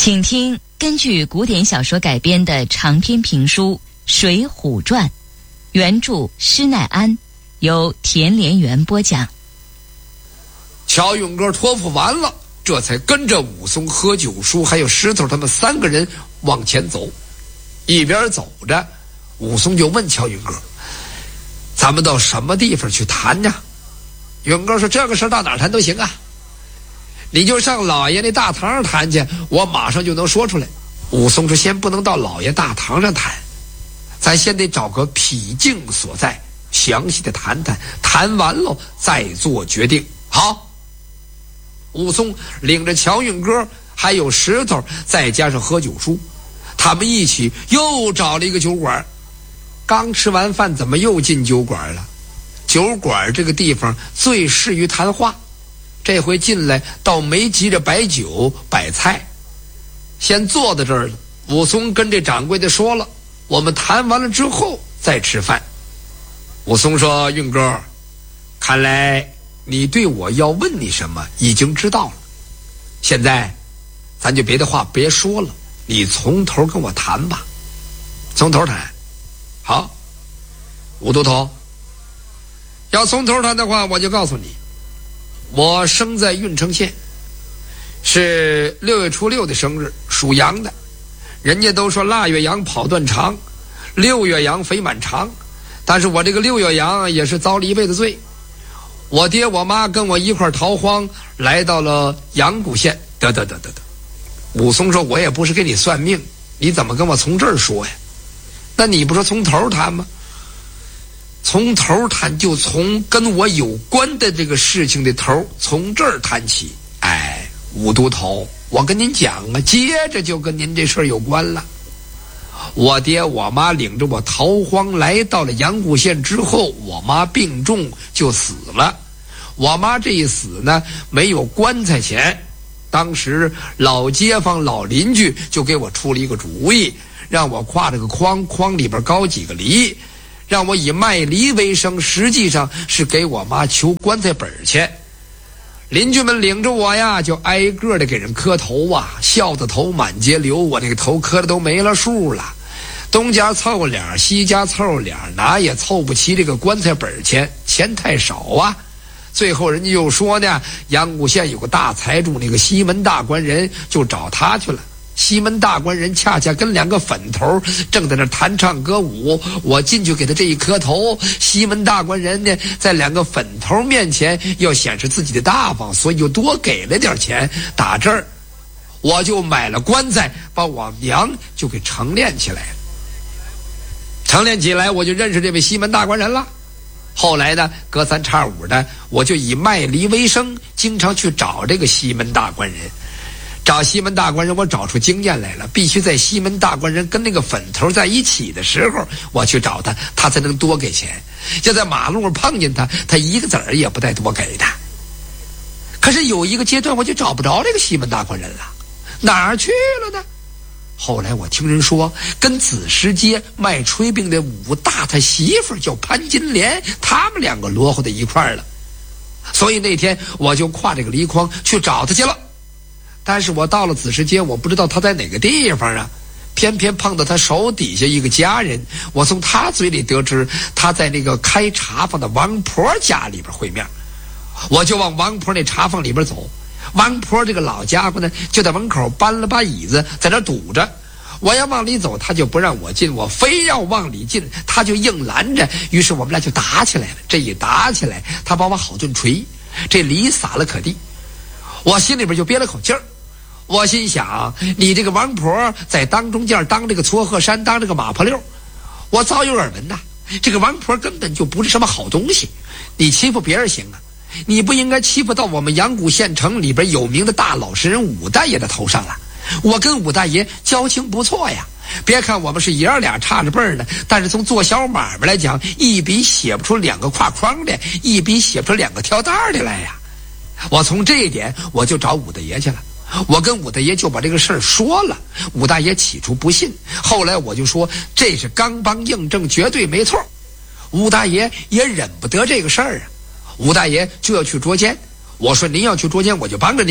请听根据古典小说改编的长篇评书《水浒传》，原著施耐庵，由田连元播讲。 乔允哥托付完了，这才跟着武松、何九叔还有石头他们三个人往前走。一边走着，武松就问乔允哥：“咱们到什么地方去谈呢？”允哥说：“这个事到哪儿谈都行啊，你就上老爷那大堂上谈去，我马上就能说出来。”武松说：“先不能到老爷大堂上谈，咱先得找个僻静所在，详细的谈谈，谈完了再做决定。”好，武松领着乔允哥还有石头，再加上何九叔，他们一起又找了一个酒馆。刚吃完饭，怎么又进酒馆了？酒馆这个地方最适于谈话。这回进来倒没急着摆酒摆菜，先坐在这儿了。武松跟这掌柜的说了，我们谈完了之后再吃饭。武松说：“运哥，看来你对我要问你什么已经知道了，现在咱就别的话别说了，你从头跟我谈吧。”从头谈。好，武都头，要从头谈的话，我就告诉你，我生在郓城县，是6月初6的生日，属羊的。人家都说腊月羊跑断肠，6月羊肥满肠，但是我这个6月羊也是遭了一辈子罪。我爹我妈跟我一块逃荒，来到了阳谷县。得。武松说：“我也不是给你算命，你怎么跟我从这儿说呀？那你不说从头谈吗？从头谈就从跟我有关的这个事情的头，从这儿谈起。哎，武都头，我跟您讲啊，接着就跟您这事儿有关了。我爹我妈领着我逃荒来到了阳谷县之后，我妈病重就死了。我妈这一死呢，没有棺材钱，当时老街坊老邻居就给我出了一个主意，让我挎着个筐，筐里边高几个梨，让我以卖梨为生，实际上是给我妈求棺材本去。邻居们领着我呀，就挨个的给人磕头啊，笑的头满街流，我这个头磕的都没了数了。东家凑脸，西家凑脸，哪也凑不齐这个棺材本钱，钱太少啊。最后人家又说呢，阳谷县有个大财主，那个西门大官人，就找他去了。西门大官人恰恰跟2个粉头正在那弹唱歌舞，我进去给他这一磕头，西门大官人呢在2个粉头面前要显示自己的大方，所以就多给了点钱。打这儿我就买了棺材，把我娘就给成殓起来了。成殓起来我就认识这位西门大官人了。后来呢，隔3差5的，我就以卖梨为生，经常去找这个西门大官人。找西门大官人，我找出经验来了，必须在西门大官人跟那个粉头在一起的时候，我去找他，他才能多给钱。就在马路上碰见他，他一个子儿也不带多给他。可是有一个阶段，我就找不着这个西门大官人了，哪儿去了呢？后来我听人说，跟子时街卖炊饼的武大他媳妇叫潘金莲，他们2个摞合在一块儿了。所以那天我就挎这个梨筐去找他去了。但是我到了子时街，我不知道他在哪个地方啊，偏偏碰到他手底下一个家人，我从他嘴里得知他在那个开茶坊的王婆家里边会面。我就往王婆那茶坊里边走，王婆这个老家伙呢，就在门口搬了把椅子在那堵着，我要往里走，他就不让我进，我非要往里进，他就硬拦着，于是我们俩就打起来了。这一打起来，他把我好顿捶，这梨撒了可地，我心里边就憋了口气儿。我心想，你这个王婆在当中间当这个撮合山，当这个马婆溜，我早有耳闻呐。这个王婆根本就不是什么好东西，你欺负别人行啊，你不应该欺负到我们阳谷县城里边有名的大老实人武大爷的头上了。我跟武大爷交情不错呀，别看我们是爷儿俩差着辈儿呢，但是从做小买卖来讲，一笔写不出2个挎筐的，一笔写不出2个挑担的来呀。我从这一点我就找武大爷去了。我跟武大爷就把这个事儿说了，武大爷起初不信，后来我就说这是刚帮硬证，绝对没错。武大爷也忍不得这个事儿啊，武大爷就要去捉奸。我说您要去捉奸，我就帮着您。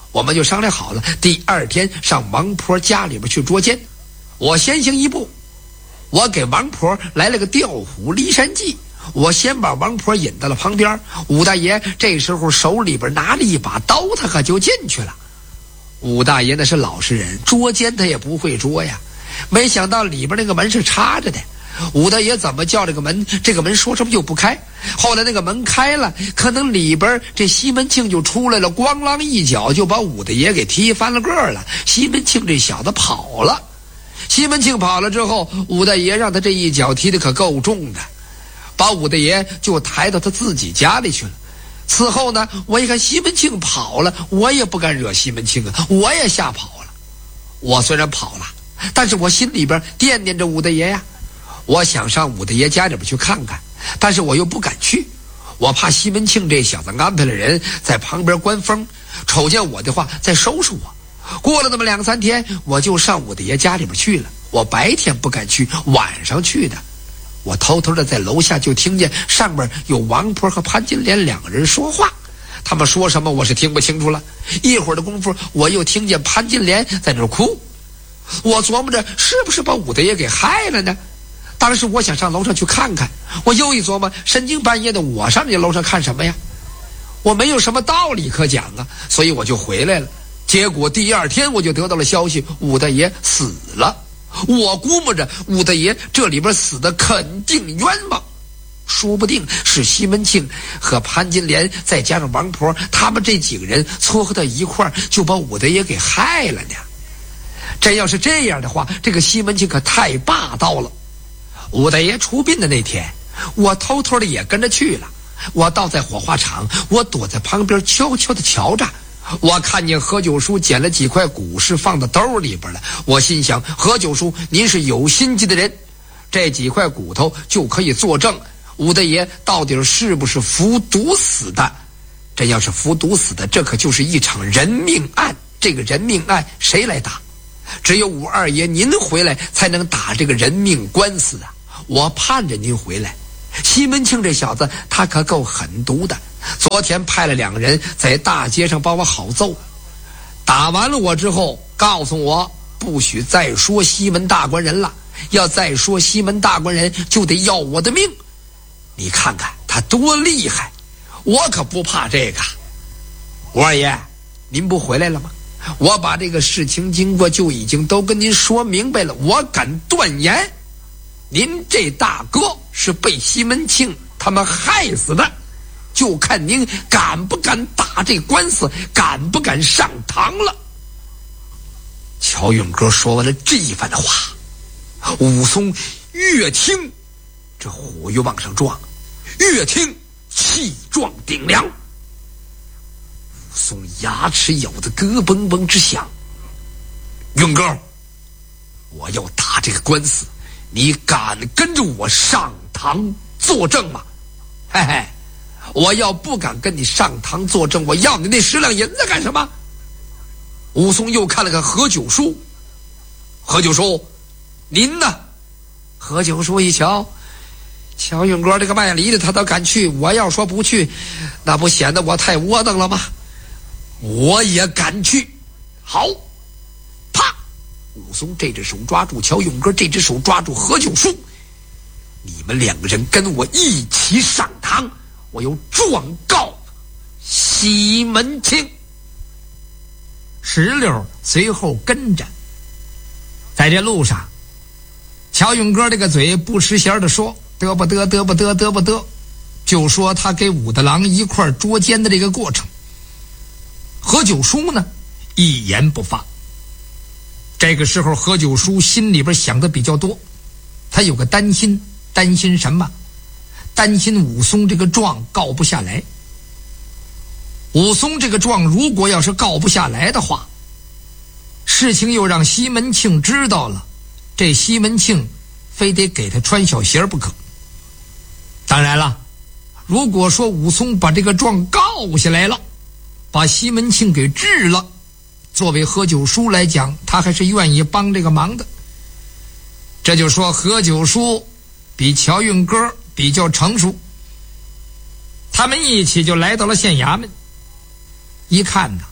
我们就商量好了，第二天上王婆家里边去捉奸。我先行一步，我给王婆来了个调虎离山计。我先把王婆引到了旁边，武大爷这时候手里边拿着一把刀，他可就进去了。武大爷那是老实人，捉奸他也不会捉呀。没想到里边那个门是插着的，武大爷怎么叫这个门，这个门说什么就不开。后来那个门开了，可能里边这西门庆就出来了，咣啷一脚就把武大爷给踢翻了个了。西门庆这小子跑了。西门庆跑了之后，武大爷让他这一脚踢得可够重的，把武大爷就抬到他自己家里去了。此后呢，我一看西门庆跑了，我也不敢惹西门庆啊，我也吓跑了。我虽然跑了，但是我心里边惦念着武大爷呀。我想上武大爷家里边去看看，但是我又不敢去，我怕西门庆这小子安排了人在旁边关风，瞅见我的话再收拾我。过了那么2-3天，我就上武大爷家里边去了。我白天不敢去，晚上去的。我偷偷的在楼下就听见上面有王婆和潘金莲两个人说话，他们说什么我是听不清楚了。一会儿的功夫，我又听见潘金莲在那儿哭。我琢磨着是不是把武大爷给害了呢？当时我想上楼上去看看，我又一琢磨，深更半夜的我上这楼上看什么呀？我没有什么道理可讲啊，所以我就回来了。结果第二天我就得到了消息，武大爷死了。我估摸着武大爷这里边死的肯定冤枉，说不定是西门庆和潘金莲再加上王婆，他们这几个人撮合到一块儿，就把武大爷给害了呢。真要是这样的话，这个西门庆可太霸道了。武大爷出殡的那天，我偷偷的也跟着去了。我倒在火化场，我躲在旁边悄悄的瞧着。我看见何九叔捡了几块骨饰放到兜里边了，我心想，何九叔您是有心机的人，这几块骨头就可以作证武大爷到底是不是服毒死的。真要是服毒死的，这可就是一场人命案。这个人命案谁来打？只有武二爷您回来才能打这个人命官司啊！我盼着您回来。西门庆这小子他可够狠毒的，昨天派了2个人在大街上把我好揍，打完了我之后告诉我不许再说西门大官人了，要再说西门大官人就得要我的命。你看看他多厉害，我可不怕这个。武二爷您不回来了吗？我把这个事情经过就已经都跟您说明白了，我敢断言您这大哥是被西门庆他们害死的，就看您敢不敢打这官司，敢不敢上堂了。乔永哥说完了这一番的话，武松越听这火越往上撞，越听气壮顶梁。武松牙齿咬得咯嘣嘣直响。永哥，我要打这个官司，你敢跟着我上堂作证吗？嘿嘿，我要不敢跟你上堂作证，我要你那10两银子干什么？武松又看了看何九叔，何九叔您呢？何九叔一瞧，乔永哥这个卖梨的他倒敢去，我要说不去，那不显得我太窝囊了吗？我也敢去。好，啪！武松这只手抓住乔永哥，这只手抓住何九叔，你们2个人跟我一起上堂，我要状告西门庆。石榴随后跟着。在这路上，乔永哥这个嘴不识弦的说嘚不嘚嘚不嘚嘚不嘚，就说他给武大郎一块捉奸的这个过程。何九叔呢一言不发。这个时候何九叔心里边想的比较多，他有个担心，担心什么？担心武松这个状告不下来。武松这个状如果要是告不下来的话，事情又让西门庆知道了，这西门庆非得给他穿小鞋不可。当然了，如果说武松把这个状告下来了，把西门庆给治了，作为何九叔来讲，他还是愿意帮这个忙的。这就说何九叔比乔运哥比较成熟，他们一起就来到了县衙门。一看呢，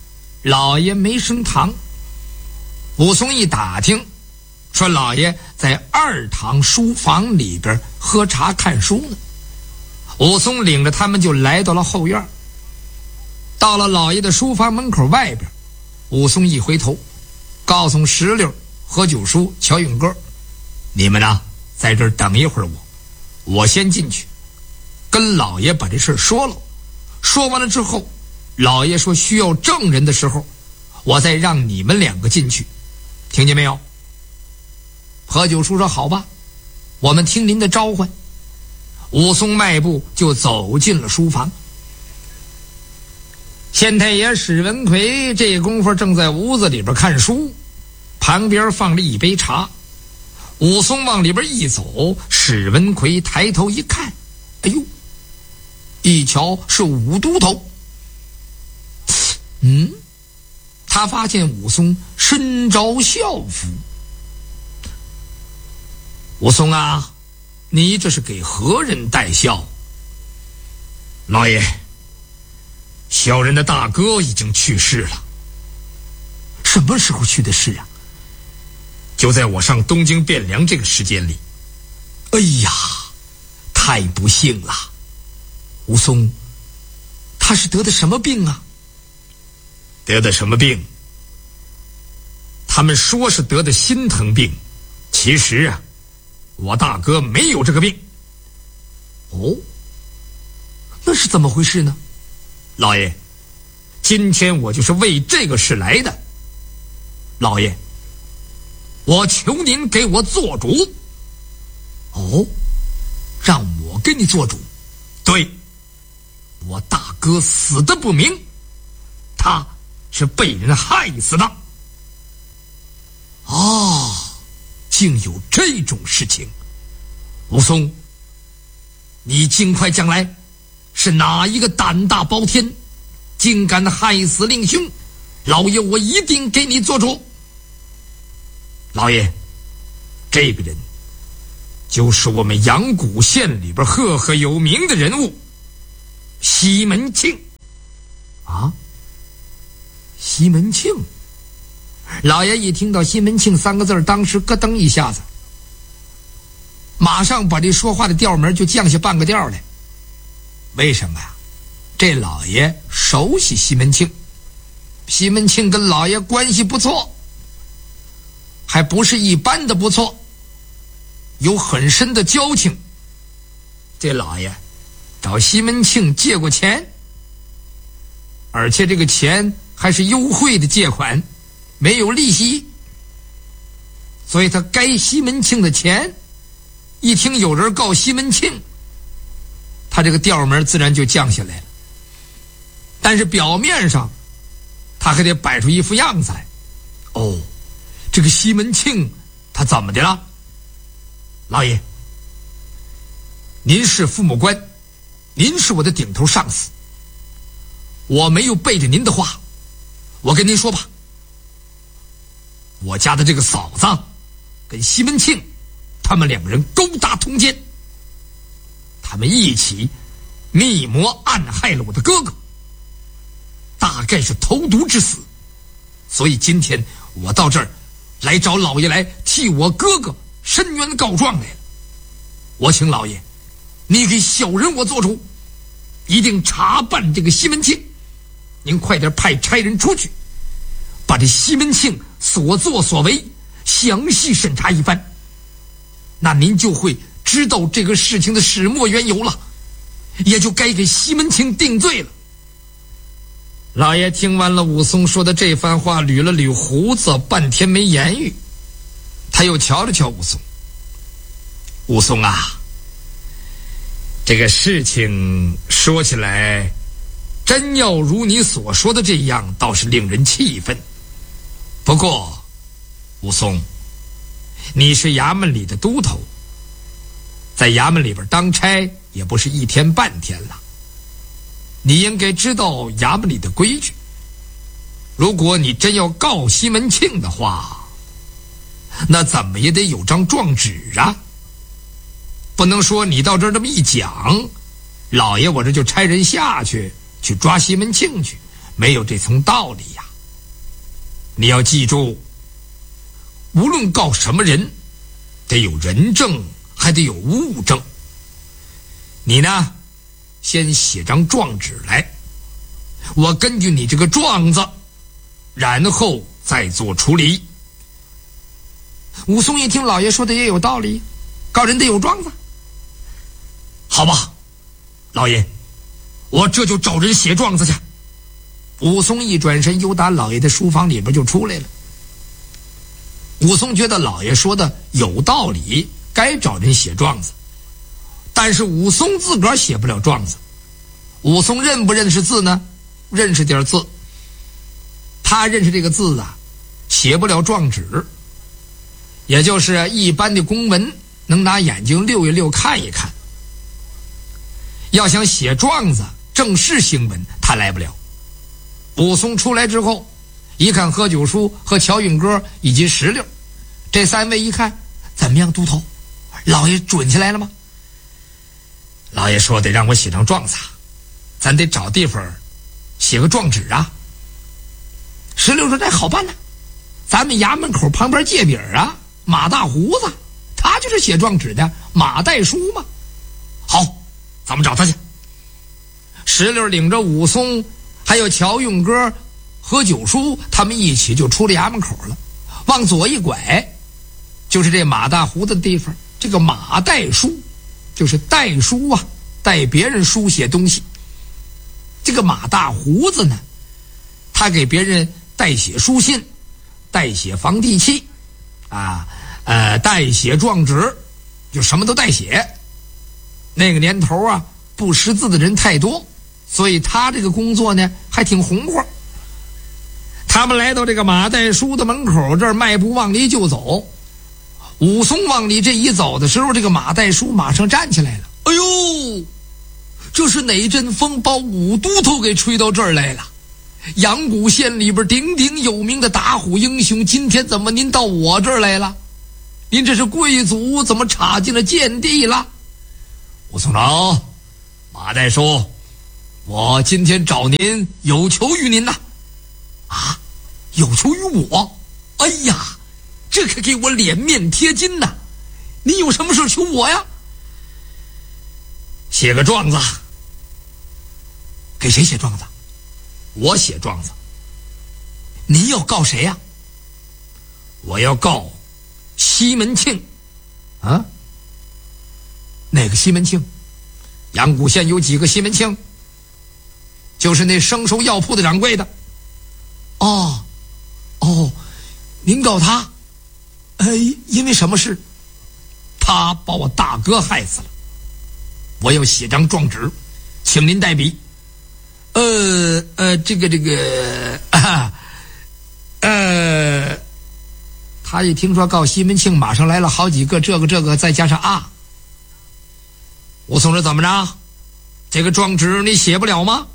老爷没升堂。武松一打听，说老爷在二堂书房里边喝茶看书呢。武松领着他们就来到了后院。到了老爷的书房门口外边，武松一回头，告诉石榴、何九叔、乔允哥，你们呢在这儿等一会儿，我先进去跟老爷把这事说了。说完了之后，老爷说需要证人的时候，我再让你们两个进去，听见没有？何九叔说好吧，我们听您的召唤。武松迈步就走进了书房。县太爷史文奎这功夫正在屋子里边看书，旁边放着一杯茶。武松往里边一走，史文奎抬头一看，哎呦，一瞧是武都头。他发现武松身着校服。武松啊，你这是给何人戴孝？老爷，小人的大哥已经去世了。什么时候去的世啊？就在我上东京汴梁这个时间里。哎呀，太不幸了。武松，他是得的什么病啊？得的什么病？他们说是得的心疼病，其实啊，我大哥没有这个病。哦，那是怎么回事呢？老爷，今天我就是为这个事来的。老爷，我求您给我做主。哦，让我给你做主？对，我大哥死得不明，他是被人害死的。哦，竟有这种事情。武松，你尽快将来，是哪一个胆大包天，竟敢害死令兄？老爷我一定给你做主。老爷，这个人就是我们阳谷县里边赫赫有名的人物西门庆。啊，西门庆。老爷一听到西门庆三个字，当时咯噔一下子，马上把这说话的调门就降下半个调来。为什么呀？这老爷熟悉西门庆，西门庆跟老爷关系不错，还不是一般的不错，有很深的交情。这老爷找西门庆借过钱，而且这个钱还是优惠的借款，没有利息，所以他该西门庆的钱，一听有人告西门庆，他这个调门自然就降下来了。但是表面上他还得摆出一副样子来。哦，这个西门庆他怎么的了？老爷，您是父母官，您是我的顶头上司，我没有背着您的话，我跟您说吧，我家的这个嫂子跟西门庆他们两个人勾搭通奸，他们一起密谋暗害了我的哥哥，大概是投毒致死。所以今天我到这儿来找老爷来替我哥哥申冤告状来了。我请老爷，你给小人我做主，一定查办这个西门庆。您快点派差人出去，把这西门庆所作所为详细审查一番，那您就会知道这个事情的始末缘由了，也就该给西门庆定罪了。老爷听完了武松说的这番话，捋了捋胡子，半天没言语。他又瞧了瞧武松，武松啊，这个事情说起来，真要如你所说的这样，倒是令人气愤。不过武松，你是衙门里的都头，在衙门里边当差也不是一天半天了，你应该知道衙门里的规矩。如果你真要告西门庆的话，那怎么也得有张状纸啊，不能说你到这儿这么一讲，老爷我这就差人下去抓西门庆去，没有这层道理呀。 你要记住，无论告什么人，得有人证，还得有物证。你呢，先写张状纸来，我根据你这个状子，然后再做处理。 武松一听老爷说的也有道理，告人得有状子。 好吧，老爷，我这就找人写状子去。 武松一转身，由打老爷的书房里边就出来了。 武松觉得老爷说的有道理，该找人写状子，但是武松自个儿写不了状子。武松认不认识字呢？认识点字，他认识这个字啊，写不了状纸，也就是一般的公文能拿眼睛溜一溜看一看。要想写状子正式行文，他来不了。武松出来之后，一看何九叔和乔允哥以及石榴，这三位一看，怎么样，都头，老爷准起来了吗？老爷说得让我写张状子，咱得找地方写个状纸啊。 石榴说这好办呢，咱们衙门口旁边界饼啊，马大胡子，他就是写状纸的，马代书嘛。 好，咱们找他去。石榴领着武松还有乔允哥、何九叔，他们一起就出了衙门口了。往左一拐，就是这马大胡子的地方。这个马代书，就是代书啊，代别人书写东西。这个马大胡子呢，他给别人代写书信，代写房地契，代写状纸，就什么都代写。那个年头啊，不识字的人太多，所以他这个工作呢还挺红火。他们来到这个马代书的门口，这儿迈步往里就走。武松往里这一走的时候，这个马代书马上站起来了。哎呦，这是哪阵风把武都头给吹到这儿来了？阳谷县里边鼎鼎有名的打虎英雄，今天怎么您到我这儿来了？您这是贵族，怎么插进了贱地了？武松长，马代书，我今天找您有求于您呐。啊，有求于我？哎呀，这可给我脸面贴金呐！你有什么事求我呀？写个状子。给谁写状子？我写状子。您要告谁呀？我要告西门庆。啊？哪个西门庆？阳谷县有几个西门庆？就是那生熟药铺的掌柜的。哦，您告他？因为什么事？他把我大哥害死了。我要写张状纸，请您代笔。他一听说告西门庆，马上来了好几个，这个，再加上啊。武松说怎么着？这个状纸你写不了吗？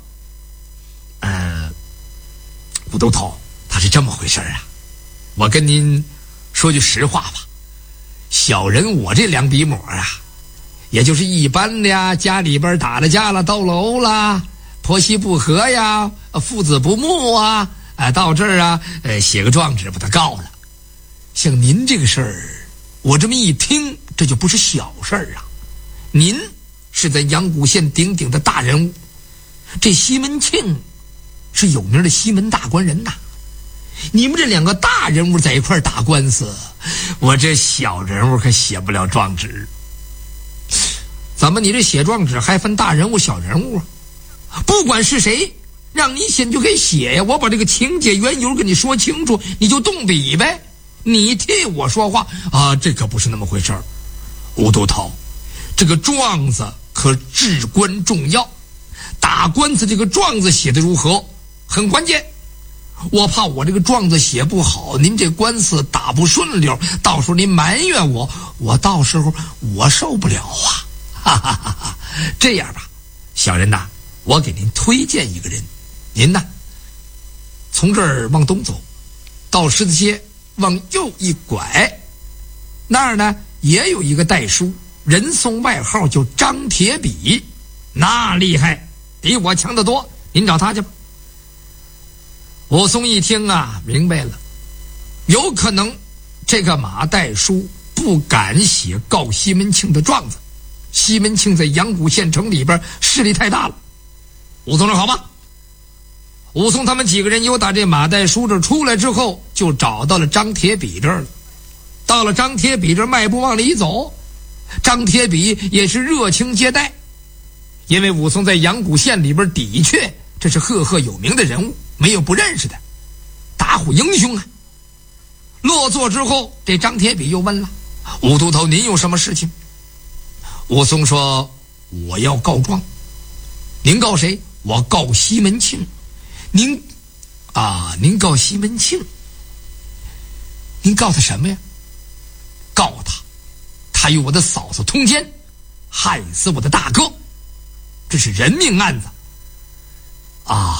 武都头，他是这么回事啊。我跟您说句实话吧，小人我这两笔抹啊，也就是一般的呀，家里边打了架了，斗了殴了，婆媳不和呀，父子不睦啊，到这儿啊，写个状纸把他告了。像您这个事儿，我这么一听，这就不是小事儿啊。您是在阳谷县鼎鼎的大人物，这西门庆是有名的西门大官人呐。你们这两个大人物在一块打官司，我这小人物可写不了状纸。怎么你这写状纸还分大人物小人物啊？不管是谁让你写你就给写呀，我把这个情节缘由跟你说清楚，你就动笔呗。你替我说话啊，这可不是那么回事儿。武都头，这个状子可至关重要，打官司这个状子写的如何很关键。我怕我这个状子写不好，您这官司打不顺溜，到时候您埋怨我，我到时候我受不了啊！哈哈哈哈！这样吧，小人呐，我给您推荐一个人，您呢，从这儿往东走，到狮子街往右一拐，那儿呢也有一个代书，人送外号叫张铁笔，那厉害，比我强得多，您找他去吧。武松一听啊，明白了， 有可能这个马代书不敢写告西门庆的状子。西门庆在阳谷县城里边势力太大了。武松说好吧。武松他们几个人又打这马代书这出来之后，就找到了张铁笔这儿了。到了张铁笔这迈步往里一走，张铁笔也是热情接待。因为武松在阳谷县里边的确这是赫赫有名的人物，没有不认识的，打虎英雄啊。落座之后，这张铁笔又问了：武都头，您有什么事情？武松说：我要告状。您告谁？我告西门庆。您告西门庆？您告他什么呀？告他与我的嫂嫂通奸，害死我的大哥，这是人命案子啊！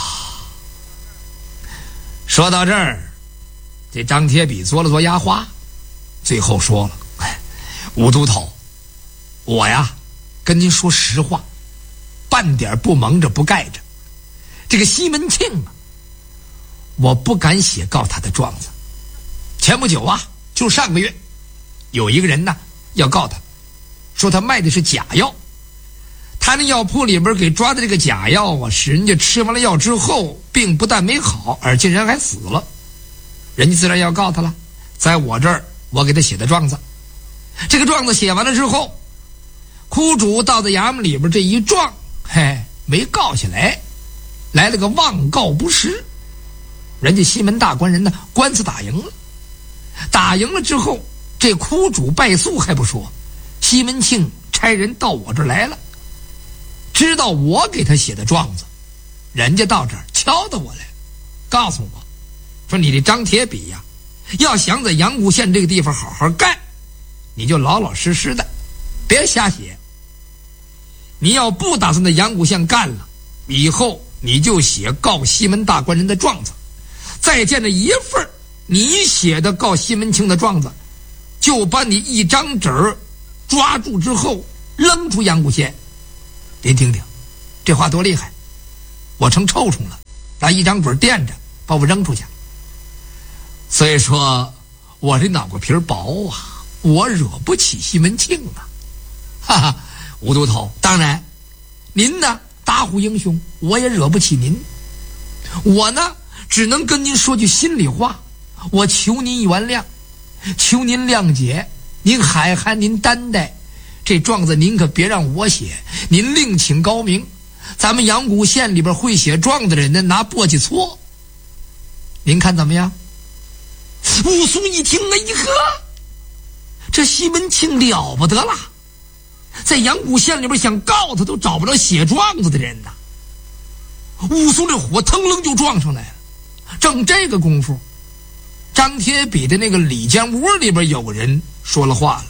说到这儿，这张铁笔嘬了嘬牙花，最后说了：武都头，我呀跟您说实话，半点不蒙着不盖着。这个西门庆啊，我不敢写告他的状子。前不久啊，就上个月，有一个人呢要告他，说他卖的是假药。他那药铺里边给抓的这个假药啊，使人家吃完了药之后，病不但没好，而且人还死了。人家自然要告他了。在我这儿，我给他写的状子。这个状子写完了之后，窟主到的衙门里边这一状，没告下来，来了个妄告不实。人家西门大官人呢，官司打赢了。打赢了之后，这窟主败诉还不说，西门庆差人到我这儿来了，知道我给他写的状子，人家到这儿敲打我来，告诉我说：你这张铁笔呀，要想在阳谷县这个地方好好干，你就老老实实的，别瞎写。你要不打算在阳谷县干了，以后你就写告西门大官人的状子，再见了一份你写的告西门庆的状子，就把你一张纸抓住之后扔出阳谷县。您听听，这话多厉害！我成臭虫了，拿一张纸垫着把我扔出去。所以说我这脑瓜皮薄啊，我惹不起西门庆啊。哈哈，武都头，当然您呢打虎英雄，我也惹不起您。我呢只能跟您说句心里话，我求您原谅，求您谅解，您海涵，您担待。这状子您可别让我写，您另请高明。咱们阳谷县里边会写状的人呢，拿簸箕搓。您看怎么样？武松一听，哎呵，这西门庆了不得了，在阳谷县里边想告他都找不着写状子的人呐。武松这火腾楞就撞上来了。正这个功夫，张铁笔的那个里间屋里边有人说了话了：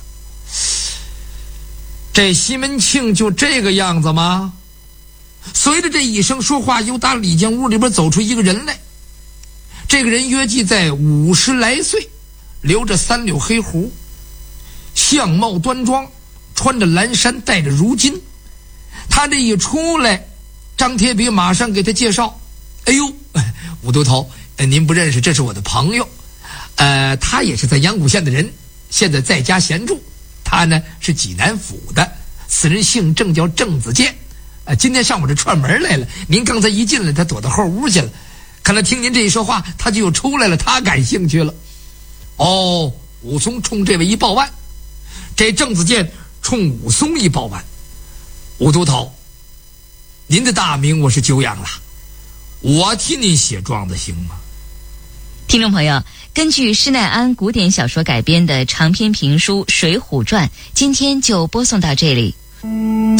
这西门庆就这个样子吗？随着这一声说话，又打里间屋里边走出一个人来。这个人约计在50来岁，留着3绺黑胡，相貌端庄，穿着蓝衫，戴着如金。他这一出来，张铁笔马上给他介绍：哎呦，武都头，您不认识，这是我的朋友，他也是在阳谷县的人，现在在家闲住。他呢是济南府的，此人姓郑，叫郑子健，今天上我这串门来了。您刚才一进来，他躲到后屋去了，看来听您这一说话，他就又出来了，他感兴趣了。哦，武松冲这位一报案，这郑子健冲武松一报案：武都头，您的大名我是久仰了，我替您写状子行吗？ 听众朋友，根据施耐庵古典小说改编的长篇评书《水浒传》，今天就播送到这里。